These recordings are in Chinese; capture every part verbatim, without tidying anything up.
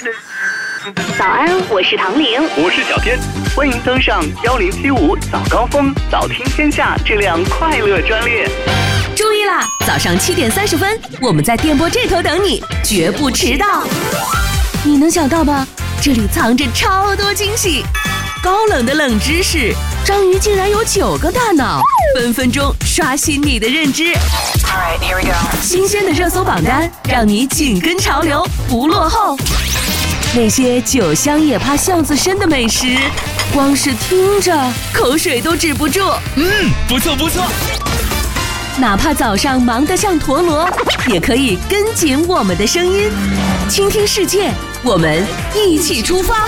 早安，我是唐玲， 我是小天，欢迎登上幺零七五早高峰早听天下这辆快乐专列。 注意啦，早上七点三十分，我们在电波这头等你，绝不迟到。你能想到吧？这里藏着超多惊喜，高冷的冷知识，章鱼竟然有九个大脑，分分钟刷新你的认知。Alright, here we go. 新鲜的热搜榜单，让你紧跟潮流，不落后。那些酒香也怕巷子深的美食，光是听着口水都止不住。 嗯，不错不错。 哪怕早上忙得像陀螺，也可以跟紧我们的声音，倾听世界，我们一起出发。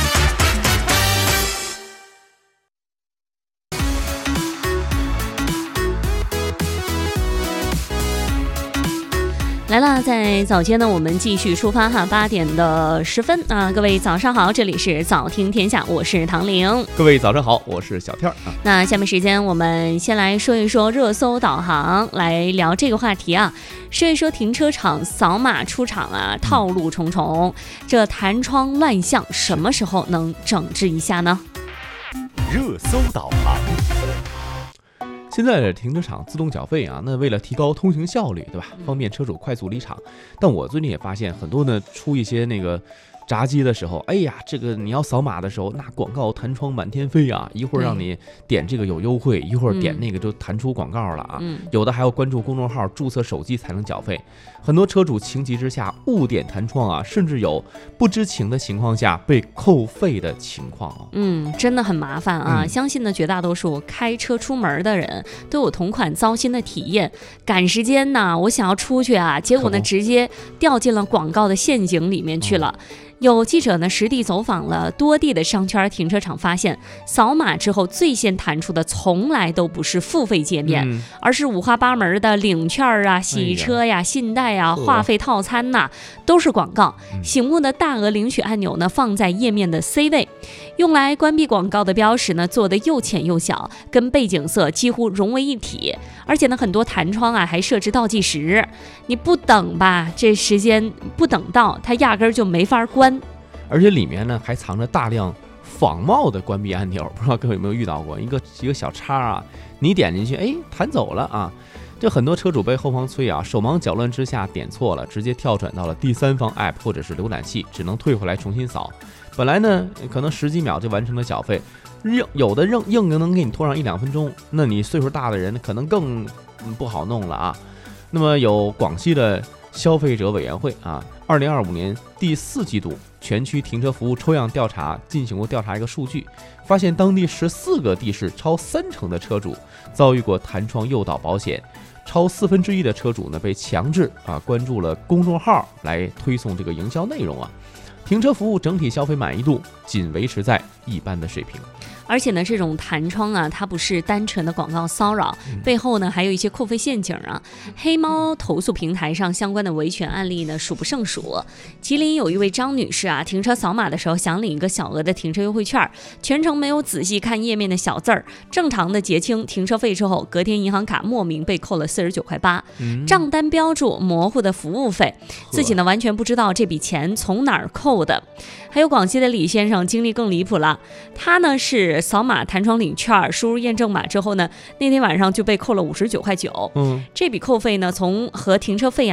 来了，在早间呢，我们继续出发哈，八点的十分啊，各位早上好，这里是早听天下，我是唐玲。 各位早上好，我是小天啊。 那下面时间我们先来说一说热搜导航，来聊这个话题啊，说一说停车场扫码出厂啊，套路重重，这弹窗乱象什么时候能整治一下呢？ 热搜导航。现在的停车场自动缴费啊，那为了提高通行效率，对吧？方便车主快速离场。但我最近也发现很多呢，出一些那个闸机的时候，哎呀，这个你要扫码的时候，那广告弹窗满天飞啊！一会儿让你点这个有优惠，一会儿点那个就弹出广告了啊！嗯、有的还要关注公众号、注册手机才能缴费。很多车主情急之下误点弹窗啊，甚至有不知情的情况下被扣费的情况啊。 嗯，真的很麻烦啊！嗯、相信呢，绝大多数开车出门的人都有同款糟心的体验。赶时间呢，我想要出去啊，结果呢，直接掉进了广告的陷阱里面去了。嗯有记者呢实地走访了多地的商圈停车场，发现扫码之后最先弹出的从来都不是付费界面，嗯、而是五花八门的领券啊、洗车呀、哎、信贷啊、话费套餐呐、啊，都是广告。嗯、醒目的大额领取按钮呢放在页面的 C 位，用来关闭广告的标识呢做得又浅又小，跟背景色几乎融为一体。而且呢，很多弹窗啊还设置倒计时，你不等吧，这时间不等到，它压根儿就没法关。 而且里面呢还藏着大量仿冒的关闭按钮，不知道各位有没有遇到过？一个一个小叉啊，你点进去，哎，弹走了啊！这很多车主被后方催啊，手忙脚乱之下点错了，直接跳转到了第三方 app 或者是浏览器，只能退回来重新扫。本来呢可能十几秒就完成了缴费，有的硬硬能给你拖上一两分钟，那你岁数大的人可能更不好弄了啊。那么有广西的消费者委员会啊，二零二五年第四季度全区停车服务抽样调查进行过调查，一个数据发现，当地十四个地市超三成的车主遭遇过弹窗诱导保险，超四分之一的车主呢被强制啊关注了公众号来推送这个营销内容啊。停车服务整体消费满意度仅维持在一般的水平。 而且呢，这种弹窗啊，它不是单纯的广告骚扰，背后呢还有一些扣费陷阱啊。黑猫投诉平台上相关的维权案例呢数不胜数。吉林有一位张女士啊，停车扫码的时候想领一个小额的停车优惠券，全程没有仔细看页面的小字儿，正常的结清停车费之后，隔天银行卡莫名被扣了四十九块八，账单标注模糊的服务费，自己呢完全不知道这笔钱从哪儿扣的。还有广西的李先生经历更离谱了，他呢是扫码弹窗领券，输入验证码之后呢，那天晚上就被扣了五十九块九。嗯，这笔扣费呢，从和停车费啊